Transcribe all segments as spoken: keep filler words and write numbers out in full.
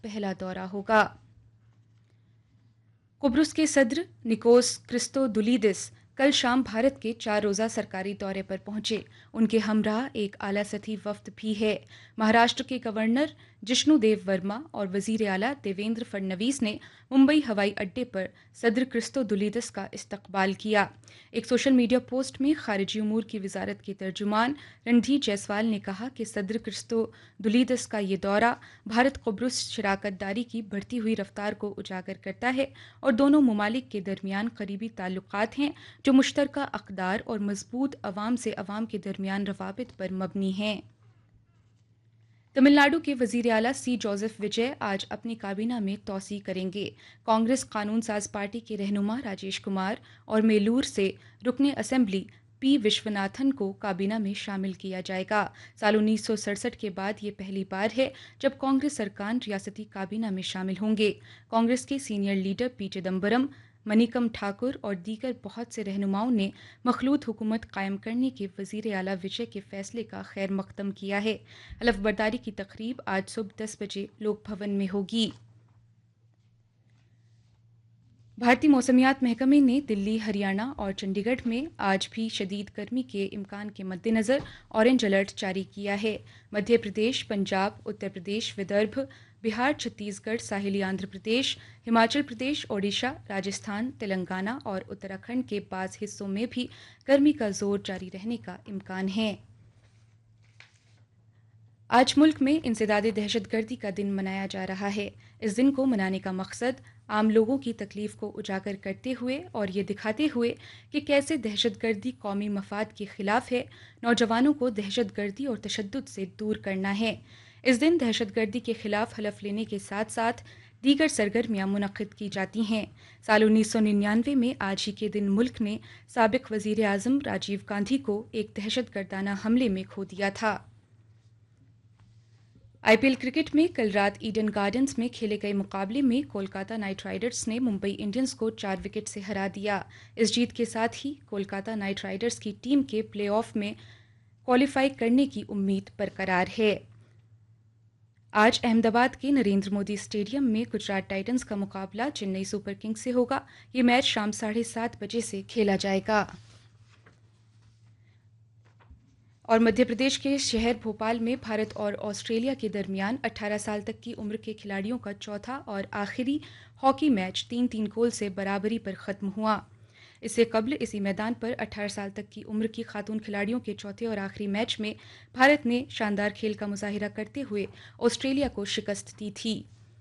پہلا دورہ ہوگا۔ قبرص کے صدر نکوس کرسٹودولیدس کل شام بھارت کے چار روزہ سرکاری دورے پر پہنچے۔ ان کے ہمراہ ایک اعلیٰ سطحی وفد بھی ہے۔ مہاراشٹر کے گورنر جشنو دیو ورما اور وزیر اعلیٰ دیویندر فڈنویس نے ممبئی ہوائی اڈے پر صدر کرسٹودولیدس کا استقبال کیا۔ ایک سوشل میڈیا پوسٹ میں خارجی امور کی وزارت کے ترجمان رندھیر جیسوال نے کہا کہ صدر کرسٹودولیدس کا یہ دورہ بھارت قبرص شراکت داری کی بڑھتی ہوئی رفتار کو اجاگر کرتا ہے اور دونوں ممالک کے درمیان قریبی تعلقات ہیں جو مشترکہ اقدار اور مضبوط عوام سے عوام کے درمیان روابط پر مبنی ہیں۔ تمل ناڈو کے وزیر اعلیٰ سی جوزف وجے آج اپنی کابینہ میں توسیع کریں گے۔ کانگریس قانون ساز پارٹی کے رہنما راجیش کمار اور میلور سے رکن اسمبلی پی وشوناتھن کو کابینہ میں شامل کیا جائے گا۔ سال انیس سو سڑسٹھ کے بعد یہ پہلی بار ہے جب کانگریس ارکان ریاستی کابینہ میں شامل ہوں گے۔ کانگریس کے سینئر لیڈر پی چدمبرم، منیکم ٹھاکر اور دیگر بہت سے رہنماؤں نے مخلوط حکومت قائم کرنے کے وزیر اعلیٰ وجے کے فیصلے کا خیر مقدم کیا ہے۔ حلف برداری کی تقریب آج صبح دس بجے لوک بھون میں ہوگی۔ بھارتی موسمیات محکمے نے دلی، ہریانہ اور چنڈی گڑھ میں آج بھی شدید گرمی کے امکان کے مد نظر اورنج الرٹ جاری کیا ہے۔ مدھیہ پردیش، پنجاب، اتر پردیش، ودربھ، بہار، چھتیس گڑھ، ساحلی آندھرا پردیش، ہماچل پردیش، اوڈیشہ، راجستھان، تلنگانہ اور اتراکھنڈ کے بعض حصوں میں بھی گرمی کا زور جاری رہنے کا امکان ہے۔ آج ملک میں انسداد دہشت گردی کا دن منایا جا رہا ہے۔ اس دن کو منانے کا مقصد عام لوگوں کی تکلیف کو اجاگر کرتے ہوئے اور یہ دکھاتے ہوئے کہ کیسے دہشت گردی قومی مفاد کے خلاف ہے، نوجوانوں کو دہشت گردی اور تشدد سے دور کرنا ہے۔ اس دن دہشت گردی کے خلاف حلف لینے کے ساتھ ساتھ دیگر سرگرمیاں منعقد کی جاتی ہیں۔ سال انیس سو ننانوے میں آج ہی کے دن ملک نے سابق وزیر اعظم راجیو گاندھی کو ایک دہشت گردانہ حملے میں کھو دیا تھا۔ آئی پی ایل کرکٹ میں کل رات ایڈن گارڈنز میں کھیلے گئے مقابلے میں کولکاتہ نائٹ رائڈرز نے ممبئی انڈینز کو چار وکٹ سے ہرا دیا۔ اس جیت کے ساتھ ہی کولکاتہ نائٹ رائڈرز کی ٹیم کے پلے آف میں کوالیفائی کرنے کی امید برقرار ہے۔ آج احمد آباد کے نریندر مودی اسٹیڈیم میں گجرات ٹائٹنز کا مقابلہ چنئی سپر کنگز سے ہوگا۔ یہ میچ شام ساڑھے سات بجے سے کھیلا جائے گا۔ اور مدھیہ پردیش کے شہر بھوپال میں بھارت اور آسٹریلیا کے درمیان اٹھارہ سال تک کی عمر کے کھلاڑیوں کا چوتھا اور آخری ہاکی میچ تین تین گول سے برابری پر ختم ہوا۔ اس سے قبل اسی میدان پر اٹھارہ سال تک کی عمر کی خاتون کھلاڑیوں کے چوتھے اور آخری میچ میں بھارت نے شاندار کھیل کا مظاہرہ کرتے ہوئے آسٹریلیا کو شکست دی تھی۔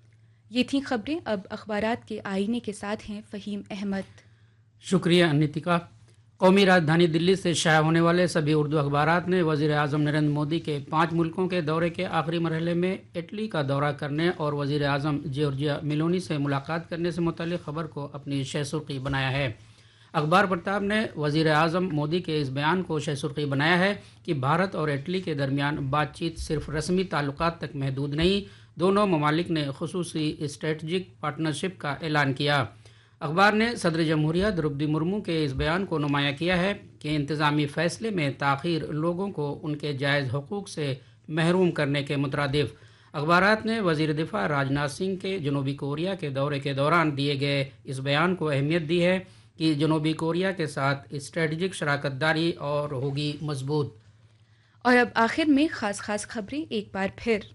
یہ تھیں خبریں۔ اب اخبارات کے آئینے کے ساتھ ہیں فہیم احمد۔ شکریہ انیتکا۔ قومی راجدھانی دلی سے شائع ہونے والے سبھی اردو اخبارات نے وزیر اعظم نریندر مودی کے پانچ ملکوں کے دورے کے آخری مرحلے میں اٹلی کا دورہ کرنے اور وزیر اعظم جورجیا میلونی سے ملاقات کرنے سے متعلق خبر کو اپنی شہ سرخی بنایا ہے۔ اخبار پرتاب نے وزیر اعظم مودی کے اس بیان کو شہ سرخی بنایا ہے کہ بھارت اور اٹلی کے درمیان بات چیت صرف رسمی تعلقات تک محدود نہیں، دونوں ممالک نے خصوصی اسٹریٹجک پارٹنرشپ کا اعلان کیا۔ اخبار نے صدر جمہوریہ دروپدی مرمو کے اس بیان کو نمایاں کیا ہے کہ انتظامی فیصلے میں تاخیر لوگوں کو ان کے جائز حقوق سے محروم کرنے کے مترادف۔ اخبارات نے وزیر دفاع راجناتھ سنگھ کے جنوبی کوریا کے دورے کے دوران دیے گئے اس بیان کو اہمیت دی ہے کہ جنوبی کوریا کے ساتھ اسٹریٹجک شراکت داری اور ہوگی مضبوط۔ اور اب آخر میں خاص خاص خبریں ایک بار پھر۔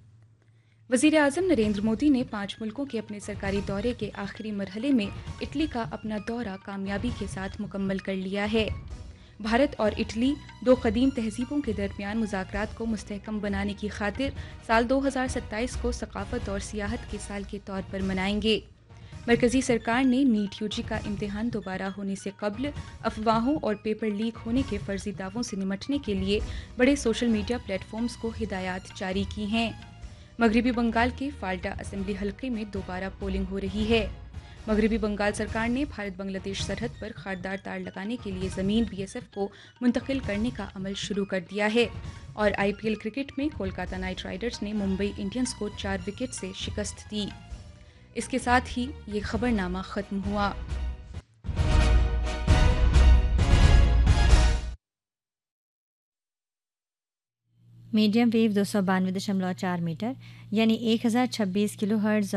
وزیر اعظم نریندر مودی نے پانچ ملکوں کے اپنے سرکاری دورے کے آخری مرحلے میں اٹلی کا اپنا دورہ کامیابی کے ساتھ مکمل کر لیا ہے۔ بھارت اور اٹلی دو قدیم تہذیبوں کے درمیان مذاکرات کو مستحکم بنانے کی خاطر سال دو ہزار ستائیس کو ثقافت اور سیاحت کے سال کے طور پر منائیں گے۔ مرکزی سرکار نے نیٹ یو جی کا امتحان دوبارہ ہونے سے قبل افواہوں اور پیپر لیک ہونے کے فرضی دعووں سے نمٹنے کے لیے بڑے سوشل میڈیا پلیٹ فارمز کو ہدایات جاری کی ہیں۔ مغربی بنگال کے فالٹا اسمبلی حلقے میں دوبارہ پولنگ ہو رہی ہے۔ مغربی بنگال سرکار نے بھارت بنگلہ دیش سرحد پر خاردار تار لگانے کے لیے زمین بی ایس ایف کو منتقل کرنے کا عمل شروع کر دیا ہے۔ اور آئی پی ایل کرکٹ میں کولکاتہ نائٹ رائڈرز نے ممبئی انڈینز کو چار وکٹ سے شکست دی۔ اس کے ساتھ ہی یہ خبر نامہ ختم ہوا۔ میڈیم ویو دو سو بانوے دشملو چار میٹر یعنی ایک ہزار چھبیس کلو ہرٹز